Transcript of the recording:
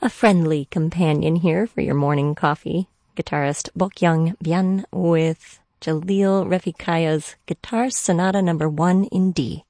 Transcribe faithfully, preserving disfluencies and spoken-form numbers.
A friendly companion here for your morning coffee. Guitarist Bokyoung Bien with Jalil Refikaya's Guitar Sonata Number One in D.